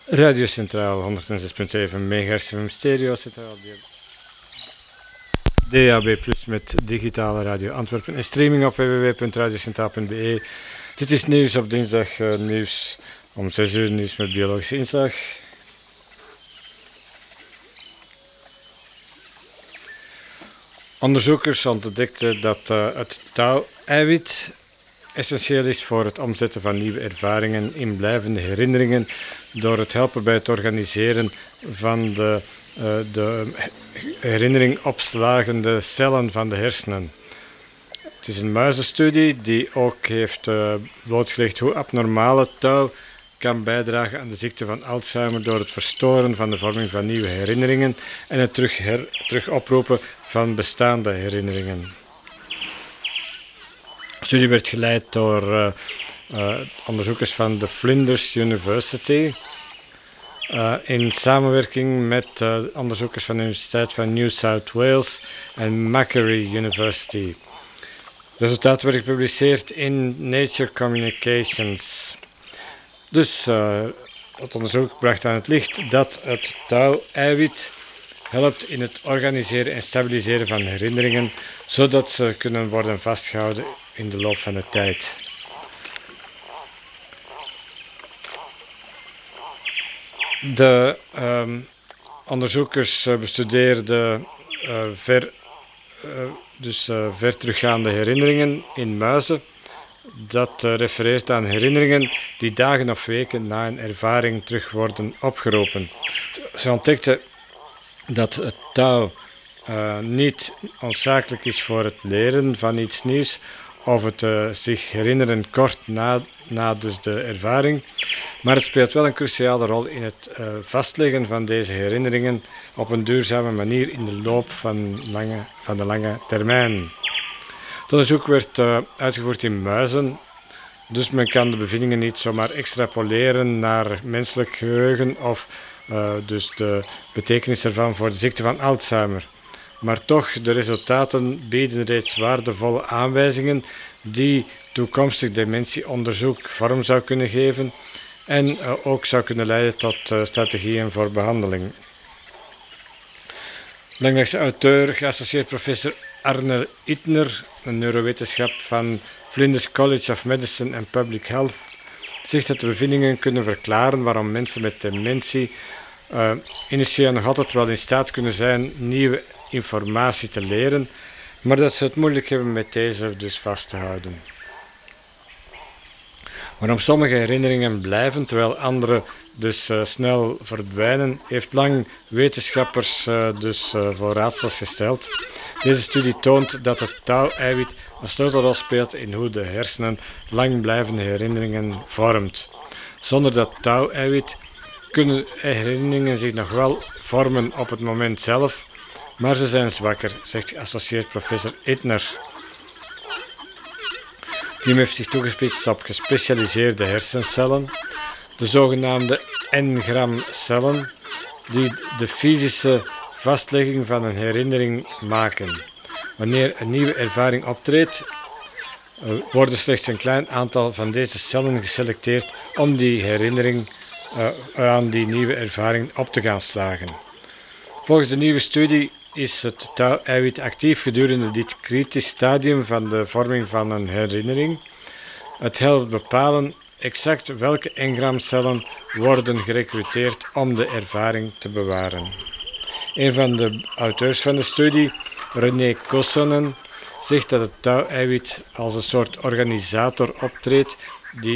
Radio Centraal 106.7 MHz FM Stereo Centraal. DAB Plus met digitale radio Antwerpen en streaming op www.radiocentraal.be. Dit is nieuws op dinsdag, nieuws om 6 uur, nieuws met biologische inslag. Onderzoekers ontdekten dat het tau-eiwit essentieel is voor het omzetten van nieuwe ervaringen in blijvende herinneringen door het helpen bij het organiseren van de herinnering opslagende cellen van de hersenen. Het is een muizenstudie die ook heeft blootgelegd hoe abnormale tau kan bijdragen aan de ziekte van Alzheimer door het verstoren van de vorming van nieuwe herinneringen en het terug oproepen van bestaande herinneringen. De studie werd geleid door onderzoekers van de Flinders University in samenwerking met onderzoekers van de Universiteit van New South Wales en Macquarie University. Resultaten werden gepubliceerd in Nature Communications. Dus het onderzoek bracht aan het licht dat het tau-eiwit helpt in het organiseren en stabiliseren van herinneringen, zodat ze kunnen worden vastgehouden in de loop van de tijd. De onderzoekers bestudeerden ver teruggaande herinneringen in muizen. Dat refereert aan herinneringen die dagen of weken na een ervaring terug worden opgeroepen. Ze ontdekten dat het tau niet noodzakelijk is voor het leren van iets nieuws of het zich herinneren kort na dus de ervaring, maar het speelt wel een cruciale rol in het vastleggen van deze herinneringen op een duurzame manier in de loop van de lange termijn. Het onderzoek werd uitgevoerd in muizen, dus men kan de bevindingen niet zomaar extrapoleren naar menselijk geheugen of dus de betekenis ervan voor de ziekte van Alzheimer. Maar toch, de resultaten bieden reeds waardevolle aanwijzingen die toekomstig dementieonderzoek vorm zou kunnen geven en ook zou kunnen leiden tot strategieën voor behandeling. Belangrijkste auteur, geassocieerd professor Arne Itner, een neurowetenschap van Flinders College of Medicine and Public Health, zegt dat de bevindingen kunnen verklaren waarom mensen met dementie initieel nog altijd wel in staat kunnen zijn nieuwe informatie te leren, maar dat ze het moeilijk hebben met deze dus vast te houden. Waarom sommige herinneringen blijven terwijl andere dus snel verdwijnen, heeft lang wetenschappers voor raadsels gesteld. Deze studie toont dat het tau-eiwit een sleutelrol speelt in hoe de hersenen lang blijvende herinneringen vormt. Zonder dat tau-eiwit kunnen herinneringen zich nog wel vormen op het moment zelf, maar ze zijn zwakker, zegt geassocieerd professor Itner. Het team heeft zich toegespitst op gespecialiseerde hersencellen, de zogenaamde engramcellen, die de fysische vastlegging van een herinnering maken. Wanneer een nieuwe ervaring optreedt, worden slechts een klein aantal van deze cellen geselecteerd om die herinnering aan die nieuwe ervaring op te gaan slagen. Volgens de nieuwe studie is het tau-eiwit actief gedurende dit kritisch stadium van de vorming van een herinnering. Het helpt bepalen exact welke engramcellen worden gerekruteerd om de ervaring te bewaren. Een van de auteurs van de studie, René Kossonen, zegt dat het tau-eiwit als een soort organisator optreedt